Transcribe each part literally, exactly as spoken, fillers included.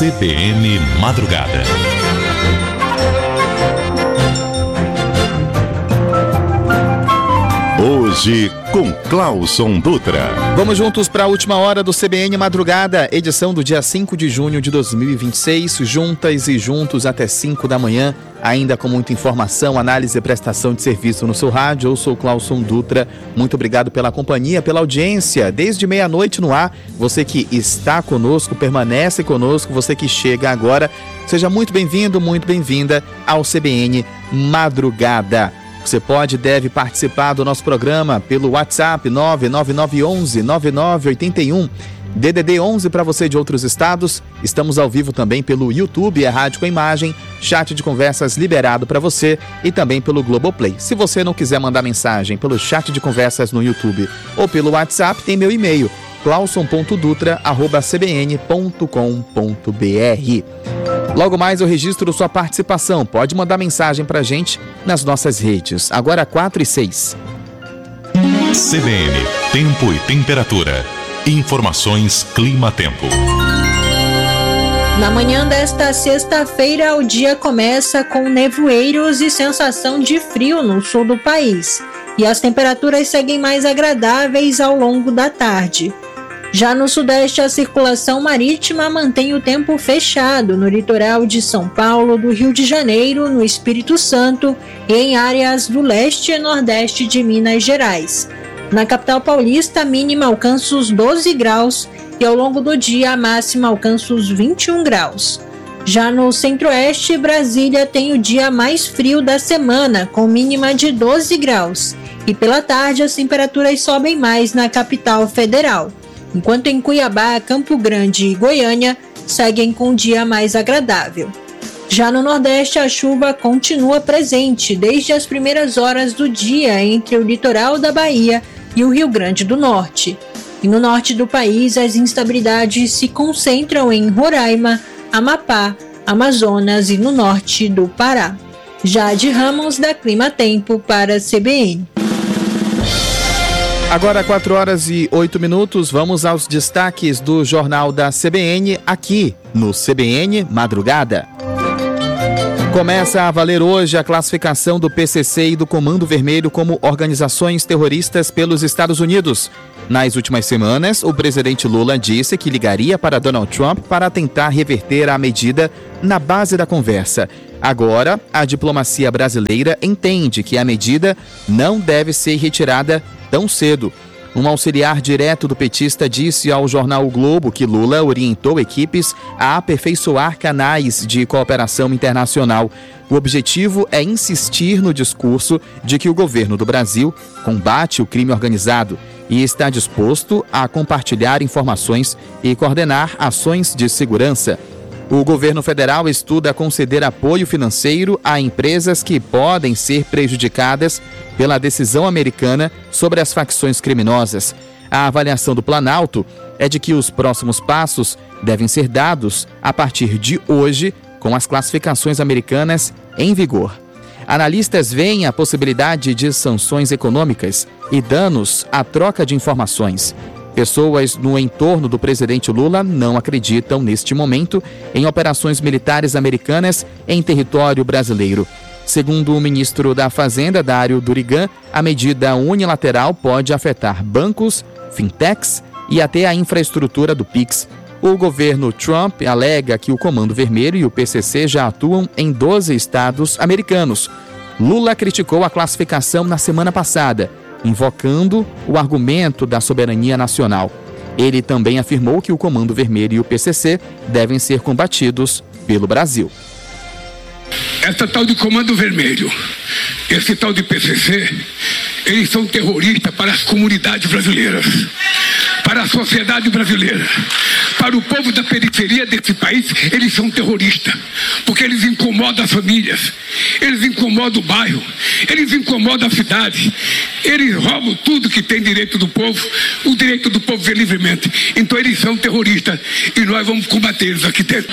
C B N Madrugada. Hoje com Clauson Dutra. Vamos juntos para a última hora do C B N Madrugada, edição do dia cinco de junho de dois mil e vinte e seis, juntas e juntos até cinco da manhã, ainda com muita informação, análise e prestação de serviço no seu rádio. Eu sou Clauson Dutra, muito obrigado pela companhia, pela audiência, desde meia-noite no ar. Você que está conosco, permanece conosco, você que chega agora, seja muito bem-vindo, muito bem-vinda ao C B N Madrugada. Você pode e deve participar do nosso programa pelo WhatsApp nove nove nove um um nove nove oito um, D D D onze para você de outros estados. Estamos ao vivo também pelo YouTube, é Rádio com Imagem, chat de conversas liberado para você e também pelo Globoplay. Se você não quiser mandar mensagem pelo chat de conversas no YouTube ou pelo WhatsApp, tem meu e-mail, clauson ponto dutra arroba c b n ponto com ponto b r. Logo mais eu registro sua participação. Pode mandar mensagem pra gente nas nossas redes. Agora quatro e seis. C B N, tempo e temperatura. Informações Clima-Tempo. Na manhã desta sexta-feira, o dia começa com nevoeiros e sensação de frio no sul do país. E as temperaturas seguem mais agradáveis ao longo da tarde. Já no sudeste, a circulação marítima mantém o tempo fechado no litoral de São Paulo, do Rio de Janeiro, no Espírito Santo e em áreas do leste e nordeste de Minas Gerais. Na capital paulista, a mínima alcança os doze graus e ao longo do dia a máxima alcança os vinte e um graus. Já no centro-oeste, Brasília tem o dia mais frio da semana, com mínima de doze graus. E pela tarde, as temperaturas sobem mais na capital federal. Enquanto em Cuiabá, Campo Grande e Goiânia seguem com um dia mais agradável. Já no Nordeste, a chuva continua presente desde as primeiras horas do dia entre o litoral da Bahia e o Rio Grande do Norte. E no norte do país, as instabilidades se concentram em Roraima, Amapá, Amazonas e no norte do Pará. Jade Ramos, da Clima-Tempo, para a C B N. Agora quatro horas e oito minutos, vamos aos destaques do Jornal da C B N, aqui no C B N Madrugada. Começa a valer hoje a classificação do P C C e do Comando Vermelho como organizações terroristas pelos Estados Unidos. Nas últimas semanas, o presidente Lula disse que ligaria para Donald Trump para tentar reverter a medida na base da conversa. Agora, a diplomacia brasileira entende que a medida não deve ser retirada tão cedo. Um auxiliar direto do petista disse ao jornal O Globo que Lula orientou equipes a aperfeiçoar canais de cooperação internacional. O objetivo é insistir no discurso de que o governo do Brasil combate o crime organizado e está disposto a compartilhar informações e coordenar ações de segurança. O governo federal estuda conceder apoio financeiro a empresas que podem ser prejudicadas pela decisão americana sobre as facções criminosas. A avaliação do Planalto é de que os próximos passos devem ser dados a partir de hoje, com as classificações americanas em vigor. Analistas veem a possibilidade de sanções econômicas e danos à troca de informações. Pessoas no entorno do presidente Lula não acreditam, neste momento, em operações militares americanas em território brasileiro. Segundo o ministro da Fazenda, Dário Durigan, a medida unilateral pode afetar bancos, fintechs e até a infraestrutura do Pix. O governo Trump alega que o Comando Vermelho e o P C C já atuam em doze estados americanos. Lula criticou a classificação na semana passada, invocando o argumento da soberania nacional. Ele também afirmou que o Comando Vermelho e o P C C devem ser combatidos pelo Brasil. Essa tal de Comando Vermelho, esse tal de P C C, eles são terroristas para as comunidades brasileiras, para a sociedade brasileira, para o povo da periferia desse país. Eles são terroristas, porque eles incomodam as famílias, eles incomodam o bairro, eles incomodam a cidade, eles roubam tudo que tem direito do povo, o direito do povo ver livremente. Então eles são terroristas e nós vamos combater eles aqui dentro.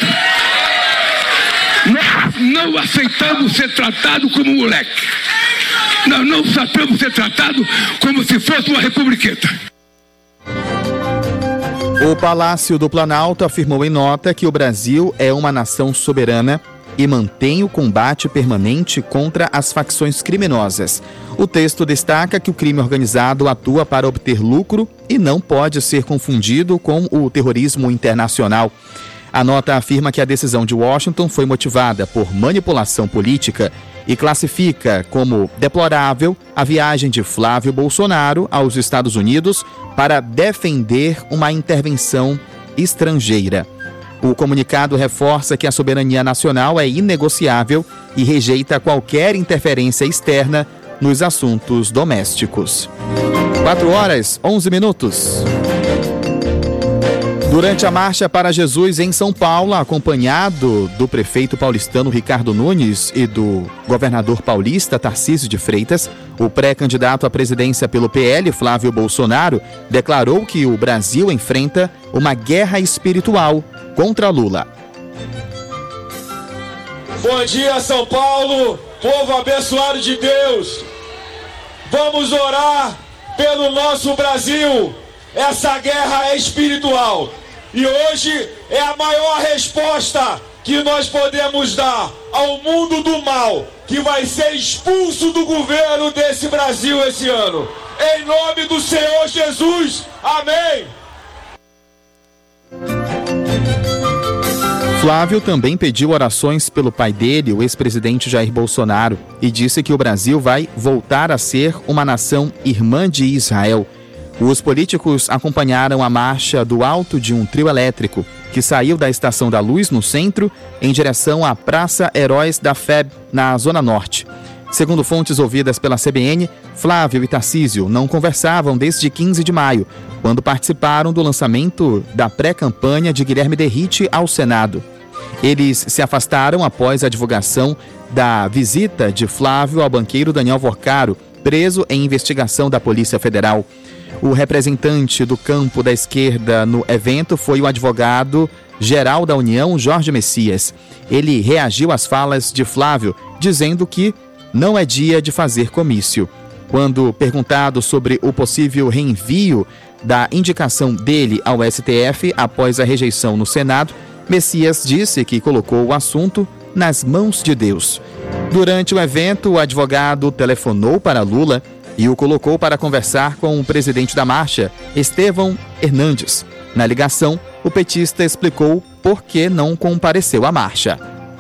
Nós não aceitamos ser tratado como moleque. Nós não aceitamos ser tratado como se fosse uma republiqueta. O Palácio do Planalto afirmou em nota que o Brasil é uma nação soberana e mantém o combate permanente contra as facções criminosas. O texto destaca que o crime organizado atua para obter lucro e não pode ser confundido com o terrorismo internacional. A nota afirma que a decisão de Washington foi motivada por manipulação política e classifica como deplorável a viagem de Flávio Bolsonaro aos Estados Unidos para defender uma intervenção estrangeira. O comunicado reforça que a soberania nacional é inegociável e rejeita qualquer interferência externa nos assuntos domésticos. quatro horas, onze minutos. Durante a Marcha para Jesus em São Paulo, acompanhado do prefeito paulistano Ricardo Nunes e do governador paulista Tarcísio de Freitas, o pré-candidato à presidência pelo P L, Flávio Bolsonaro, declarou que o Brasil enfrenta uma guerra espiritual contra Lula. Bom dia, São Paulo, povo abençoado de Deus. Vamos orar pelo nosso Brasil. Essa guerra é espiritual e hoje é a maior resposta que nós podemos dar ao mundo do mal, que vai ser expulso do governo desse Brasil esse ano. Em nome do Senhor Jesus, amém. Flávio também pediu orações pelo pai dele, o ex-presidente Jair Bolsonaro, e disse que o Brasil vai voltar a ser uma nação irmã de Israel. Os políticos acompanharam a marcha do alto de um trio elétrico que saiu da Estação da Luz, no centro, em direção à Praça Heróis da F E B, na Zona Norte. Segundo fontes ouvidas pela C B N, Flávio e Tarcísio não conversavam desde quinze de maio, quando participaram do lançamento da pré-campanha de Guilherme Derrite ao Senado. Eles se afastaram após a divulgação da visita de Flávio ao banqueiro Daniel Vorcaro, preso em investigação da Polícia Federal. O representante do campo da esquerda no evento foi o advogado-geral da União, Jorge Messias. Ele reagiu às falas de Flávio, dizendo que não é dia de fazer comício. Quando perguntado sobre o possível reenvio da indicação dele ao S T F após a rejeição no Senado, Messias disse que colocou o assunto nas mãos de Deus. Durante o evento, o advogado telefonou para Lula e o colocou para conversar com o presidente da marcha, Estevão Hernandes. Na ligação, o petista explicou por que não compareceu à marcha.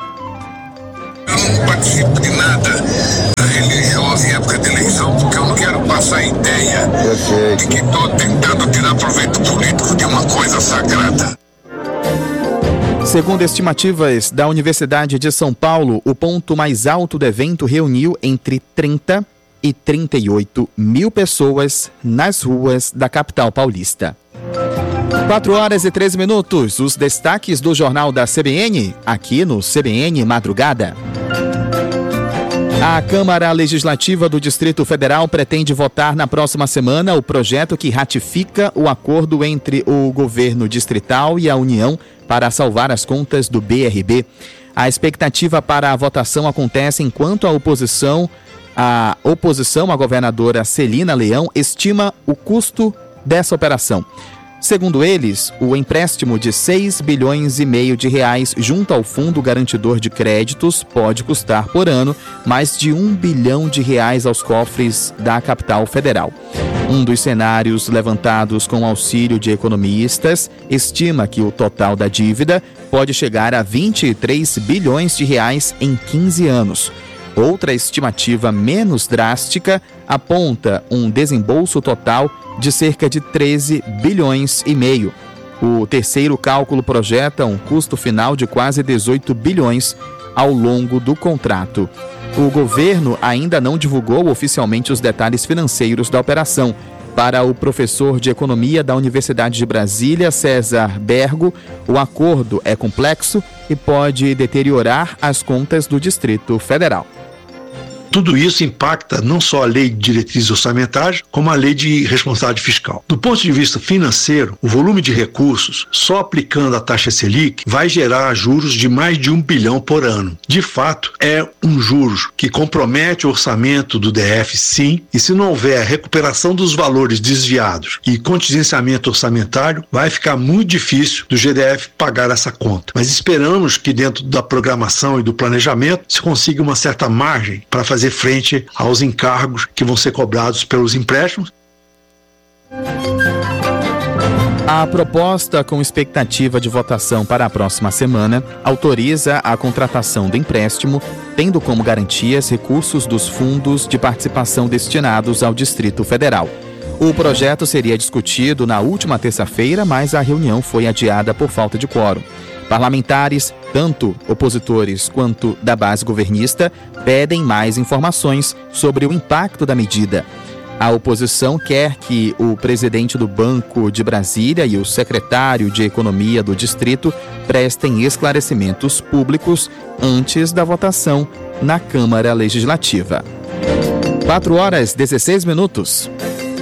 Eu não participo de nada religioso em época de eleição, porque eu não quero passar a ideia de que estou tentando tirar proveito político de uma coisa sagrada. Segundo estimativas da Universidade de São Paulo, o ponto mais alto do evento reuniu entre trinta e trinta e oito mil pessoas nas ruas da capital paulista. quatro horas e treze minutos, os destaques do Jornal da C B N, aqui no C B N Madrugada. A Câmara Legislativa do Distrito Federal pretende votar na próxima semana o projeto que ratifica o acordo entre o governo distrital e a União para salvar as contas do B R B. A expectativa para a votação acontece enquanto a oposição A oposição à governadora Celina Leão estima o custo dessa operação. Segundo eles, o empréstimo de seis bilhões e meio de reais junto ao Fundo Garantidor de Créditos pode custar por ano mais de um bilhão de reais aos cofres da capital federal. Um dos cenários levantados com auxílio de economistas estima que o total da dívida pode chegar a vinte e três bilhões de reais em quinze anos. Outra estimativa menos drástica aponta um desembolso total de cerca de treze bilhões e meio. O terceiro cálculo projeta um custo final de quase dezoito bilhões ao longo do contrato. O governo ainda não divulgou oficialmente os detalhes financeiros da operação. Para o professor de economia da Universidade de Brasília, César Bergo, o acordo é complexo e pode deteriorar as contas do Distrito Federal. Tudo isso impacta não só a lei de diretrizes orçamentárias, como a lei de responsabilidade fiscal. Do ponto de vista financeiro, o volume de recursos, só aplicando a taxa Selic, vai gerar juros de mais de um bilhão por ano. De fato, é um juros que compromete o orçamento do D F, sim, e se não houver recuperação dos valores desviados e contingenciamento orçamentário, vai ficar muito difícil do G D F pagar essa conta. Mas esperamos que dentro da programação e do planejamento se consiga uma certa margem para fazer frente aos encargos que vão ser cobrados pelos empréstimos. A proposta, com expectativa de votação para a próxima semana, autoriza a contratação do empréstimo, tendo como garantias recursos dos fundos de participação destinados ao Distrito Federal. O projeto seria discutido na última terça-feira, mas a reunião foi adiada por falta de quórum. Parlamentares, tanto opositores quanto da base governista, pedem mais informações sobre o impacto da medida. A oposição quer que o presidente do Banco de Brasília e o secretário de Economia do Distrito prestem esclarecimentos públicos antes da votação na Câmara Legislativa. quatro horas e dezesseis minutos.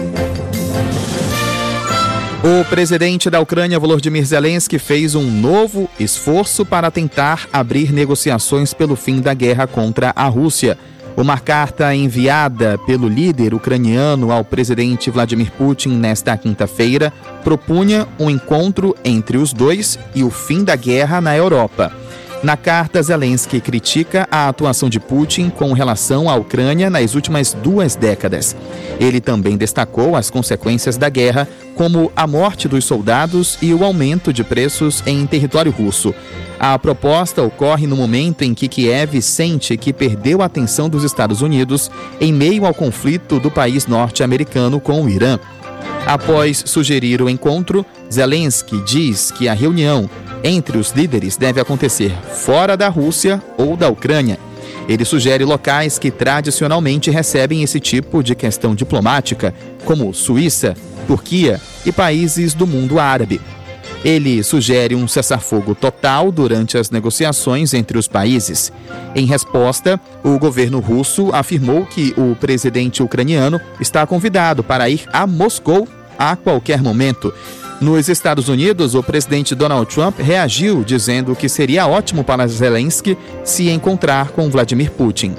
O presidente da Ucrânia, Volodymyr Zelensky, fez um novo esforço para tentar abrir negociações pelo fim da guerra contra a Rússia. Uma carta enviada pelo líder ucraniano ao presidente Vladimir Putin nesta quinta-feira propunha um encontro entre os dois e o fim da guerra na Europa. Na carta, Zelensky critica a atuação de Putin com relação à Ucrânia nas últimas duas décadas. Ele também destacou as consequências da guerra, como a morte dos soldados e o aumento de preços em território russo. A proposta ocorre no momento em que Kiev sente que perdeu a atenção dos Estados Unidos em meio ao conflito do país norte-americano com o Irã. Após sugerir o encontro, Zelensky diz que a reunião entre os líderes deve acontecer fora da Rússia ou da Ucrânia. Ele sugere locais que tradicionalmente recebem esse tipo de questão diplomática, como Suíça, Turquia e países do mundo árabe. Ele sugere um cessar-fogo total durante as negociações entre os países. Em resposta, o governo russo afirmou que o presidente ucraniano está convidado para ir a Moscou a qualquer momento. Nos Estados Unidos, o presidente Donald Trump reagiu dizendo que seria ótimo para Zelensky se encontrar com Vladimir Putin.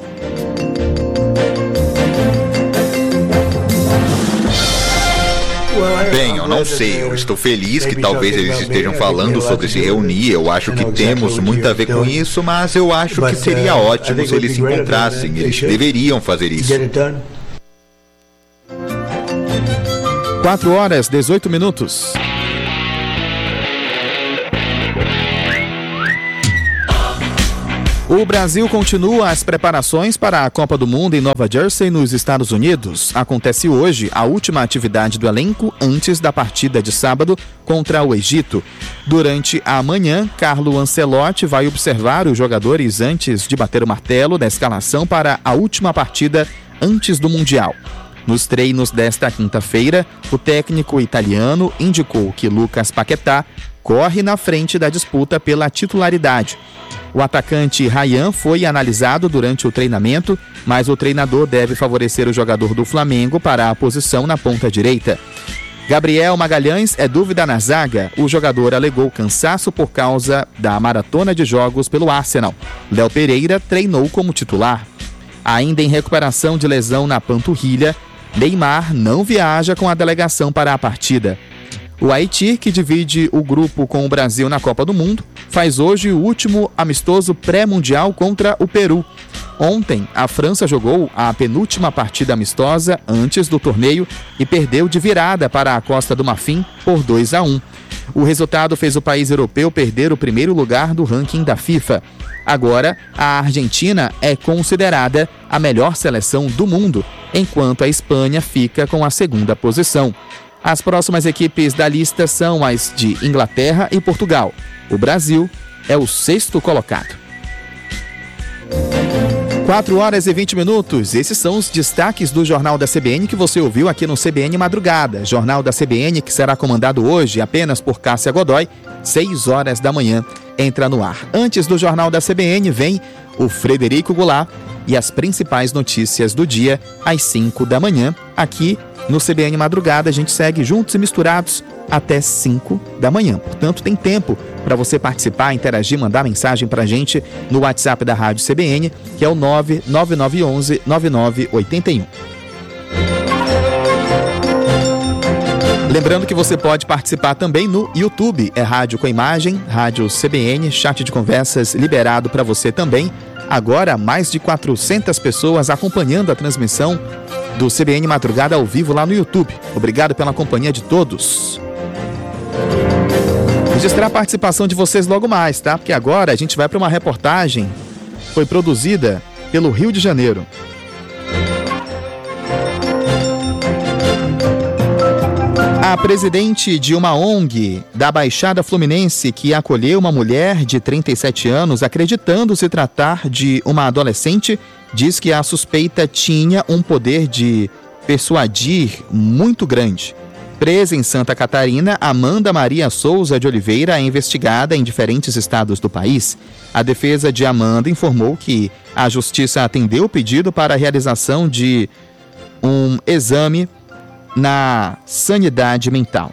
Bem, eu não sei, eu estou feliz que talvez eles estejam falando sobre se reunir, eu acho que temos muito a ver com isso, mas eu acho que seria ótimo se eles se encontrassem, eles deveriam fazer isso. quatro horas e dezoito minutos. O Brasil continua as preparações para a Copa do Mundo em Nova Jersey, nos Estados Unidos. Acontece hoje a última atividade do elenco antes da partida de sábado contra o Egito. Durante a manhã, Carlo Ancelotti vai observar os jogadores antes de bater o martelo da escalação para a última partida antes do Mundial. Nos treinos desta quinta-feira, o técnico italiano indicou que Lucas Paquetá corre na frente da disputa pela titularidade. O atacante Ryan foi analisado durante o treinamento, mas o treinador deve favorecer o jogador do Flamengo para a posição na ponta direita. Gabriel Magalhães é dúvida na zaga. O jogador alegou cansaço por causa da maratona de jogos pelo Arsenal. Léo Pereira treinou como titular. Ainda em recuperação de lesão na panturrilha, Neymar não viaja com a delegação para a partida. O Haiti, que divide o grupo com o Brasil na Copa do Mundo, faz hoje o último amistoso pré-mundial contra o Peru. Ontem, a França jogou a penúltima partida amistosa antes do torneio e perdeu de virada para a Costa do Marfim por dois a um. O resultado fez o país europeu perder o primeiro lugar do ranking da FIFA. Agora, a Argentina é considerada a melhor seleção do mundo, enquanto a Espanha fica com a segunda posição. As próximas equipes da lista são as de Inglaterra e Portugal. O Brasil é o sexto colocado. quatro horas e vinte minutos. Esses são os destaques do Jornal da C B N que você ouviu aqui no C B N Madrugada. Jornal da C B N que será comandado hoje apenas por Cássia Godoy, seis horas da manhã. entra no ar. Antes do Jornal da C B N, vem o Frederico Goulart e as principais notícias do dia às cinco da manhã. Aqui no C B N Madrugada, a gente segue juntos e misturados até cinco da manhã. Portanto, tem tempo para você participar, interagir, mandar mensagem para a gente no WhatsApp da Rádio C B N, que é o nove nove nove um um nove nove oito um. Lembrando que você pode participar também no YouTube, é Rádio com Imagem, Rádio C B N, chat de conversas liberado para você também. Agora, mais de quatrocentas pessoas acompanhando a transmissão do C B N Madrugada ao vivo lá no YouTube. Obrigado pela companhia de todos. Registrar a participação de vocês logo mais, tá? Porque agora a gente vai para uma reportagem que foi produzida pelo Rio de Janeiro. A presidente de uma O N G da Baixada Fluminense que acolheu uma mulher de trinta e sete anos acreditando se tratar de uma adolescente, diz que a suspeita tinha um poder de persuadir muito grande. Presa em Santa Catarina, Amanda Maria Souza de Oliveira é investigada em diferentes estados do país. A defesa de Amanda informou que a justiça atendeu o pedido para a realização de um exame na sanidade mental.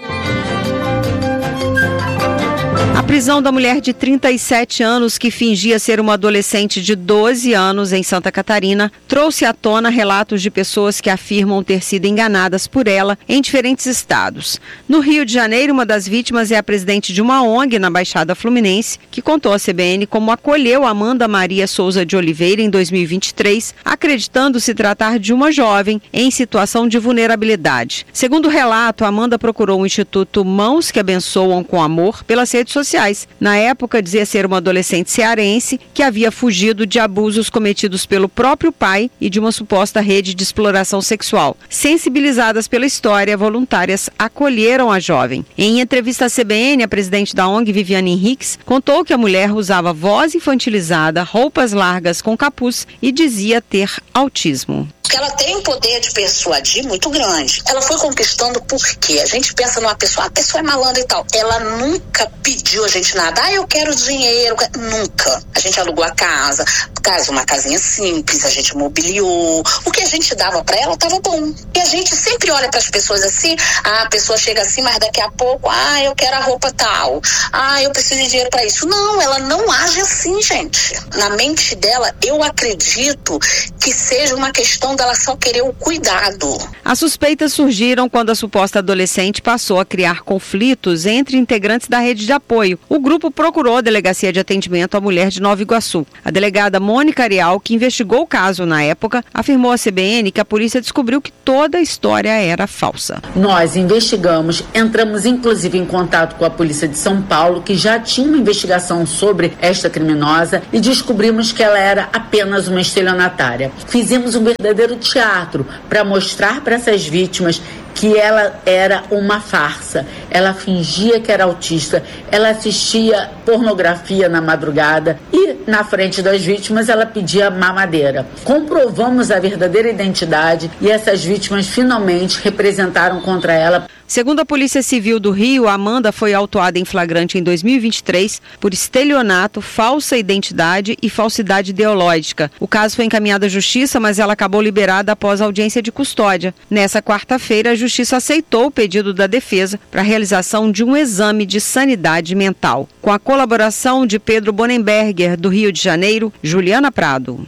A prisão da mulher de trinta e sete anos que fingia ser uma adolescente de doze anos em Santa Catarina trouxe à tona relatos de pessoas que afirmam ter sido enganadas por ela em diferentes estados. No Rio de Janeiro, uma das vítimas é a presidente de uma O N G na Baixada Fluminense, que contou à C B N como acolheu Amanda Maria Souza de Oliveira em dois mil e vinte e três, acreditando se tratar de uma jovem em situação de vulnerabilidade. Segundo o relato, Amanda procurou o Instituto Mãos que Abençoam com Amor pelas redes sociais. Na época, dizia ser uma adolescente cearense que havia fugido de abusos cometidos pelo próprio pai e de uma suposta rede de exploração sexual. Sensibilizadas pela história, voluntárias acolheram a jovem. Em entrevista à C B N, a presidente da O N G, Viviane Henriques, contou que a mulher usava voz infantilizada, roupas largas com capuz e dizia ter autismo. Porque ela tem um poder de persuadir muito grande. Ela foi conquistando porque a gente pensa numa pessoa, a pessoa é malandra e tal. Ela nunca pediu a gente nada. Ah, eu quero dinheiro. Nunca. A gente alugou a casa, casa, uma casinha simples, a gente mobiliou. O que a gente dava pra ela tava bom. E a gente sempre olha pras pessoas assim, ah, a pessoa chega assim, mas daqui a pouco, ah, eu quero a roupa tal. Ah, eu preciso de dinheiro pra isso. Não, ela não age assim, gente. Na mente dela, eu acredito que seja uma questão dela só querer o cuidado. As suspeitas surgiram quando a suposta adolescente passou a criar conflitos entre integrantes da rede de apoio. O grupo procurou a Delegacia de Atendimento à Mulher de Nova Iguaçu. A delegada Mônica Arial, que investigou o caso na época, afirmou à C B N que a polícia descobriu que toda a história era falsa. Nós investigamos, entramos inclusive em contato com a polícia de São Paulo, que já tinha uma investigação sobre esta criminosa, e descobrimos que ela era apenas uma estelionatária. Fizemos um verdadeiro teatro para mostrar para essas vítimas que ela era uma farsa. Ela fingia que era autista, ela assistia pornografia na madrugada e, na frente das vítimas, ela pedia mamadeira. Comprovamos a verdadeira identidade e essas vítimas finalmente representaram contra ela. Segundo a Polícia Civil do Rio, Amanda foi autuada em flagrante em dois mil e vinte e três por estelionato, falsa identidade e falsidade ideológica. O caso foi encaminhado à Justiça, mas ela acabou liberada após a audiência de custódia. Nessa quarta-feira, a Justiça aceitou o pedido da defesa para a realização de um exame de sanidade mental. Com a colaboração de Pedro Bonenberger, do Rio de Janeiro, Juliana Prado.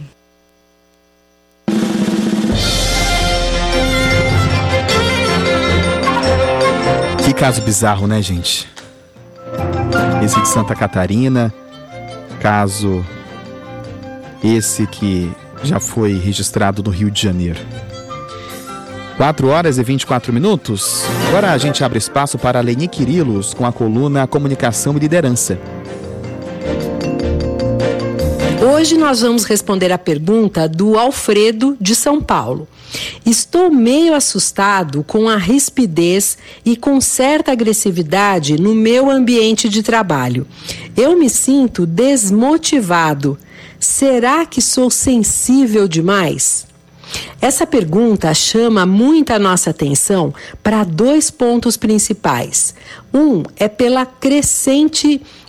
Que caso bizarro, né, gente? Esse de Santa Catarina, caso esse que já foi registrado no Rio de Janeiro. quatro horas e vinte e quatro minutos. Agora a gente abre espaço para Leni Quirilos com a coluna Comunicação e Liderança. Hoje nós vamos responder a pergunta do Alfredo de São Paulo. Estou meio assustado com a rispidez e com certa agressividade no meu ambiente de trabalho. Eu me sinto desmotivado. Será que sou sensível demais? Essa pergunta chama muita nossa atenção para dois pontos principais. Um é pela crescente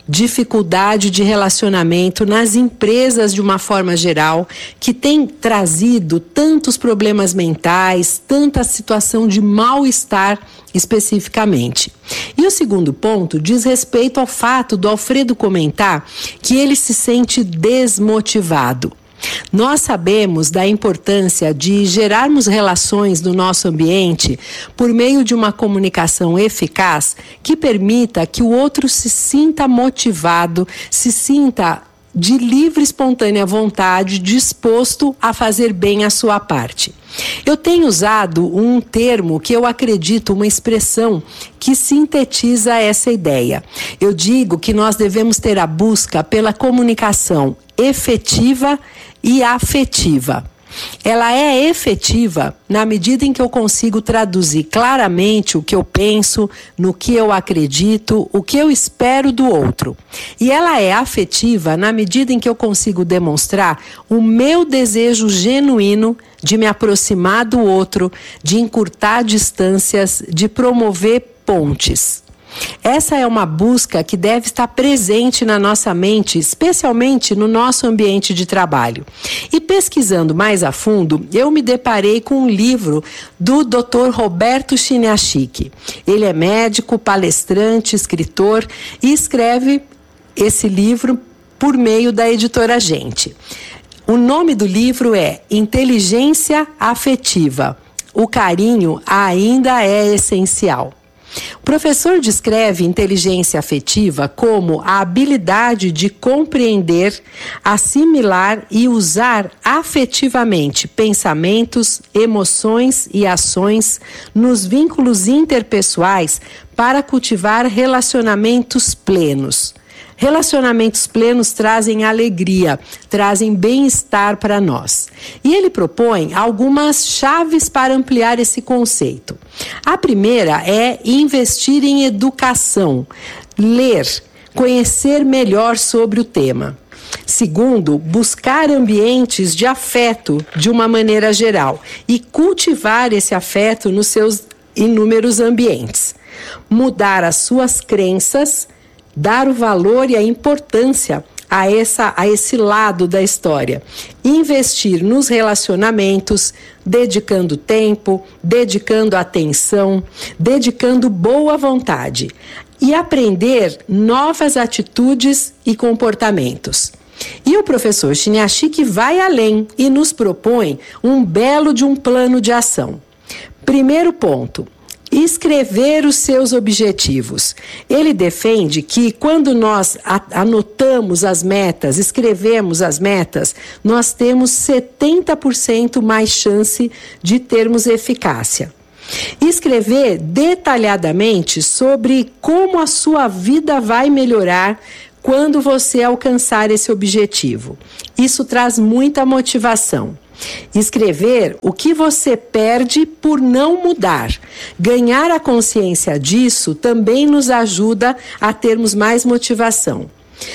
dificuldade de relacionamento nas empresas de uma forma geral, que tem trazido tantos problemas mentais, tanta situação de mal-estar especificamente. E o segundo ponto diz respeito ao fato do Alfredo comentar que ele se sente desmotivado. Nós sabemos da importância de gerarmos relações no nosso ambiente por meio de uma comunicação eficaz que permita que o outro se sinta motivado, se sinta de livre e espontânea vontade, disposto a fazer bem a sua parte. Eu tenho usado um termo que eu acredito, uma expressão que sintetiza essa ideia. Eu digo que nós devemos ter a busca pela comunicação efetiva e afetiva. Ela é efetiva na medida em que eu consigo traduzir claramente o que eu penso, no que eu acredito, o que eu espero do outro. E ela é afetiva na medida em que eu consigo demonstrar o meu desejo genuíno de me aproximar do outro, de encurtar distâncias, de promover pontes. Essa é uma busca que deve estar presente na nossa mente, especialmente no nosso ambiente de trabalho. E pesquisando mais a fundo, eu me deparei com um livro do doutor Roberto Chiniachik. Ele é médico, palestrante, escritor e escreve esse livro por meio da editora Gente. O nome do livro é Inteligência Afetiva. O carinho ainda é essencial. O professor descreve inteligência afetiva como a habilidade de compreender, assimilar e usar afetivamente pensamentos, emoções e ações nos vínculos interpessoais para cultivar relacionamentos plenos. Relacionamentos plenos trazem alegria, trazem bem-estar para nós. E ele propõe algumas chaves para ampliar esse conceito. A primeira é investir em educação, ler, conhecer melhor sobre o tema. Segundo, buscar ambientes de afeto de uma maneira geral e cultivar esse afeto nos seus inúmeros ambientes. Mudar as suas crenças, dar o valor e a importância a, essa, a esse lado da história. Investir nos relacionamentos, dedicando tempo, dedicando atenção, dedicando boa vontade. E aprender novas atitudes e comportamentos. E o professor Chiniachik vai além e nos propõe um belo de um plano de ação. Primeiro ponto. Escrever os seus objetivos. Ele defende que quando nós anotamos as metas, escrevemos as metas, nós temos setenta por cento mais chance de termos eficácia. Escrever detalhadamente sobre como a sua vida vai melhorar quando você alcançar esse objetivo. Isso traz muita motivação. Escrever o que você perde por não mudar. Ganhar a consciência disso também nos ajuda a termos mais motivação.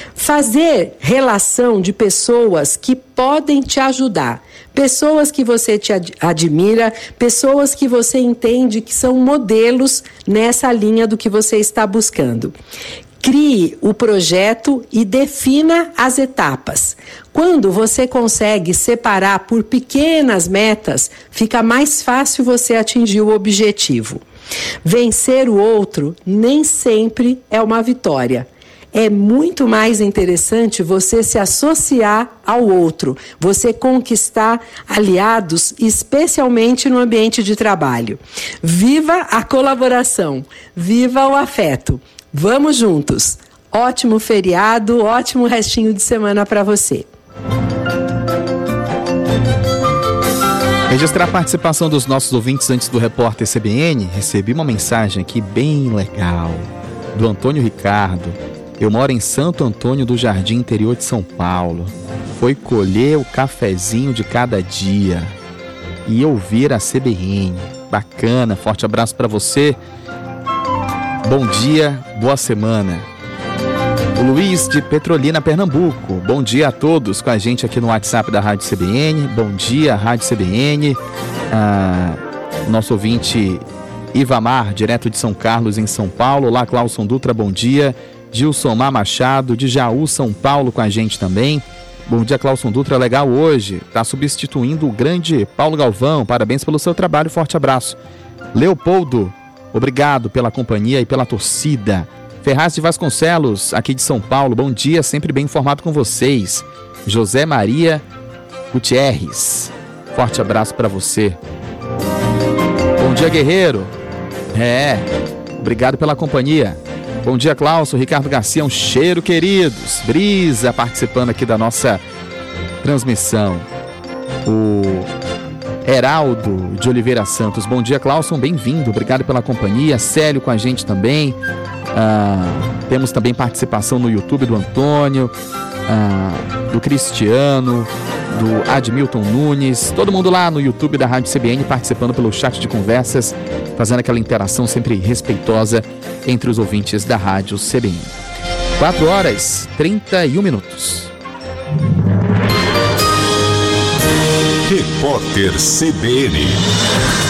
Fazer relação de pessoas que podem te ajudar. Pessoas que você te ad- admira, pessoas que você entende que são modelos nessa linha do que você está buscando. Crie o projeto e defina as etapas. Quando você consegue separar por pequenas metas, fica mais fácil você atingir o objetivo. Vencer o outro nem sempre é uma vitória. É muito mais interessante você se associar ao outro, você conquistar aliados, especialmente no ambiente de trabalho. Viva a colaboração, viva o afeto. Vamos juntos. Ótimo feriado, ótimo restinho de semana para você. Registrar a participação dos nossos ouvintes antes do repórter C B N. Recebi uma mensagem aqui bem legal, do Antônio Ricardo. Eu moro em Santo Antônio do Jardim, interior de São Paulo. Foi colher o cafezinho de cada dia e ouvir a C B N. Bacana, forte abraço para você. Bom dia, boa semana. O Luiz de Petrolina, Pernambuco. Bom dia a todos com a gente aqui no WhatsApp da Rádio C B N. Bom dia, Rádio C B N. Ah, nosso ouvinte Ivamar, direto de São Carlos, em São Paulo. Olá, Clauson Dutra, bom dia. Gilsomar Machado, de Jaú, São Paulo, com a gente também. Bom dia, Clauson Dutra, legal hoje. Está substituindo o grande Paulo Galvão. Parabéns pelo seu trabalho, forte abraço. Leopoldo, obrigado pela companhia e pela torcida. Ferraz de Vasconcelos, aqui de São Paulo, bom dia, sempre bem informado com vocês. José Maria Gutierrez, forte abraço para você. Bom dia, guerreiro. É, obrigado pela companhia. Bom dia, Clauson. Ricardo Garcia, um cheiro, queridos. Brisa participando aqui da nossa transmissão. O Heraldo de Oliveira Santos. Bom dia, Clauson. Bem-vindo. Obrigado pela companhia. Célio com a gente também. Ah, temos também participação no YouTube do Antônio, ah, do Cristiano, do Admilton Nunes. Todo mundo lá no YouTube da Rádio C B N participando pelo chat de conversas, fazendo aquela interação sempre respeitosa entre os ouvintes da Rádio C B N. quatro horas e trinta e um minutos. Repórter C B N.